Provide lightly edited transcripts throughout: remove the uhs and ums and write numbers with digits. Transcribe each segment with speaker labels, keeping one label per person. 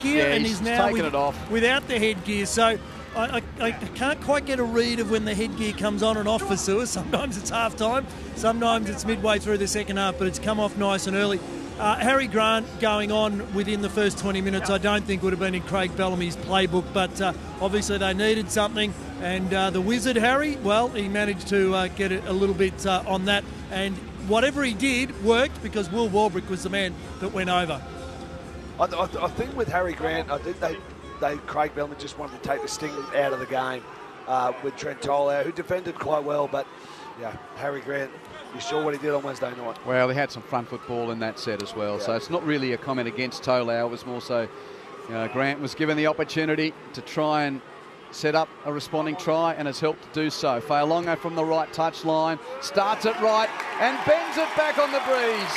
Speaker 1: headgear and
Speaker 2: he's
Speaker 1: is now
Speaker 2: taken it off
Speaker 1: without the headgear. So I can't quite get a read of when the headgear comes on and off for Su'A. Sometimes it's half time, sometimes it's midway through the second half, but it's come off nice and early. Harry Grant going on within the first 20 minutes I don't think would have been in Craig Bellamy's playbook, but obviously they needed something, and the wizard Harry, well, he managed to get it a little bit on that, and whatever he did worked because Will Warbrick was the man that went over.
Speaker 3: I think with Harry Grant, I think Craig Bellamy just wanted to take the sting out of the game with Trent Tolau, who defended quite well, but yeah, Harry Grant, you saw what he did on Wednesday night.
Speaker 2: Well, he had some front foot ball in that set as well, so it's not really a comment against Tolau. It was more so Grant was given the opportunity to try and set up a responding try and has helped to do so. Fa'alongo from the right touch line, starts it right and bends it back on the breeze.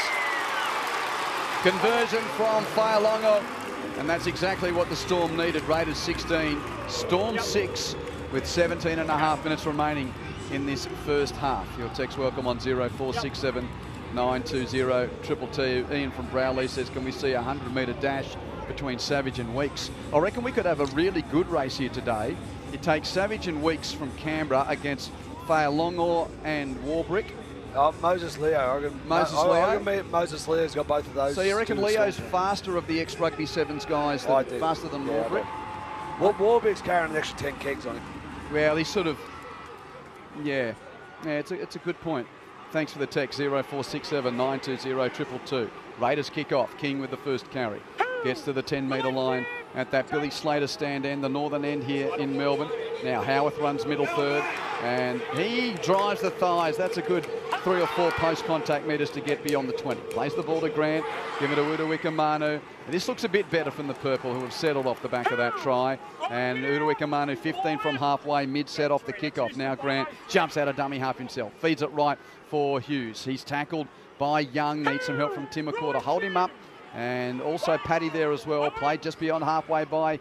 Speaker 2: Conversion from Fa'alongo, and that's exactly what the Storm needed. Raiders 16, Storm 6 with 17 and a half minutes remaining in this first half. Your text welcome on 0467 920 222. Ian from Browley says, can we see a 100-metre dash between Savage and Weeks? I reckon we could have a really good race here today. You take Savage and Weeks from Canberra against Fa'alongo and Warbrick.
Speaker 3: Moses Leo. Moses Leo's got both of those.
Speaker 2: So you reckon Leo's faster of the ex-Rugby Sevens guys, faster than Warbrick?
Speaker 3: Warbrick's carrying an extra 10 kegs on him.
Speaker 2: Well, he's sort of... Yeah, it's a good point. Thanks for the text, 0467 920 222. Raiders kick off. King with the first carry. Gets to the 10-metre line at that Billy Slater stand end, the northern end here in Melbourne. Now Howarth runs middle third, and he drives the thighs. That's a good 3 or 4 post-contact metres to get beyond the 20. Plays the ball to Grant, give it to Udawikamanu. This looks a bit better from the Purple, who have settled off the back of that try. And Udawikamanu 15 from halfway, mid-set off the kickoff. Now Grant jumps out of dummy half himself, feeds it right for Hughes. He's tackled by Young, needs some help from Timokor to hold him up. And also Paddy there as well, played just beyond halfway by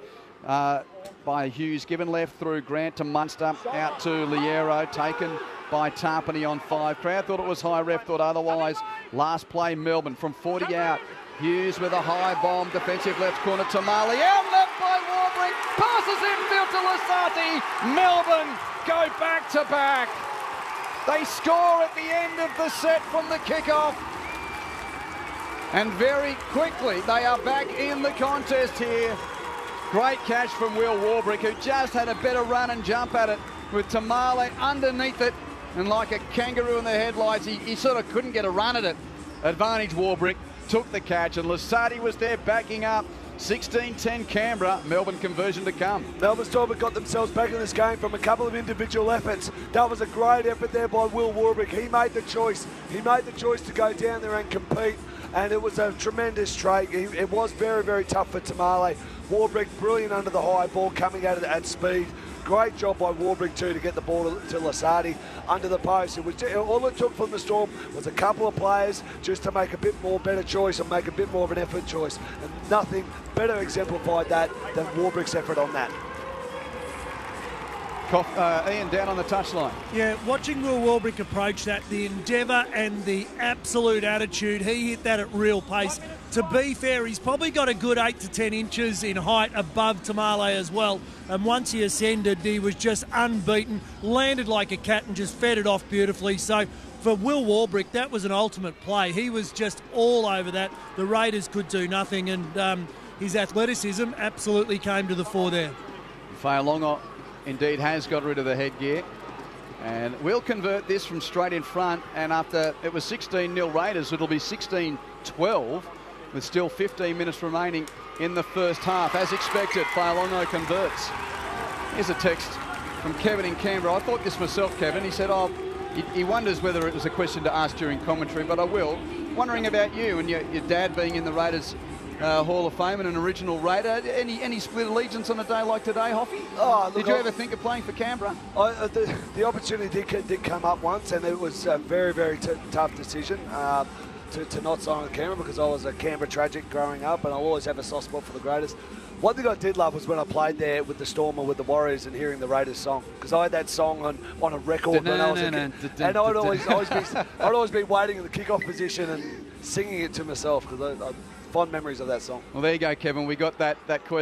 Speaker 2: Hughes, given left through Grant to Munster, out to Liero, taken by Tarpany on 5. Crowd thought it was high, ref thought otherwise. Last play Melbourne from 40 out. Hughes with a high bomb, defensive left corner to Marley, out left by Warbrick, passes infield to Lasati. Melbourne go back to back. They score at the end of the set from the kickoff. And very quickly, they are back in the contest here. Great catch from Will Warbrick, who just had a better run and jump at it with Tamale underneath it. And like a kangaroo in the headlights, he sort of couldn't get a run at it. Advantage Warbrick, took the catch, and Lasati was there backing up. 16-10 Canberra, Melbourne conversion to come.
Speaker 3: Melbourne Storm have got themselves back in this game from a couple of individual efforts. That was a great effort there by Will Warbrick. He made the choice. He made the choice to go down there and compete. And it was a tremendous trade. It was very, very tough for Tamale. Warbrick brilliant under the high ball, coming at it at speed. Great job by Warbrick too to get the ball to Lasati under the post. All it took from the Storm was a couple of players just to make a bit more better choice and make a bit more of an effort choice. And nothing better exemplified that than Warbrick's effort on that.
Speaker 2: Ian down on the touchline.
Speaker 1: Yeah, watching Will Warbrick approach that, the endeavour and the absolute attitude, he hit that at real pace. To be fair, he's probably got a good 8 to 10 inches in height above Tamale as well. And once he ascended, he was just unbeaten, landed like a cat and just fed it off beautifully. So for Will Warbrick, that was an ultimate play. He was just all over that. The Raiders could do nothing, and his athleticism absolutely came to the fore there.
Speaker 2: Fa'alongo indeed has got rid of the headgear, and will convert this from straight in front, and after it was 16-0 Raiders, it'll be 16-12 with still 15 minutes remaining in the first half. As expected, Fa'alongo converts. Here's a text from Kevin in Canberra. I thought this myself, Kevin. He said, he wonders whether it was a question to ask during commentary, but I will. Wondering about you and your dad being in the Raiders Hall of Fame and an original Raider. Any split allegiance on a day like today, Hoffy? Did you ever think of playing for Canberra?
Speaker 3: The opportunity did come up once, and it was a very, very tough decision to not sign with Canberra, because I was a Canberra tragic growing up, and I'll always have a soft spot for the Raiders. One thing I did love was when I played there with the Storm or with the Warriors and hearing the Raiders song, because I had that song on a record when I was a kid, and I'd always be waiting in the kickoff position and singing it to myself, because fond memories of that song.
Speaker 2: Well, there you go, Kevin. We got that question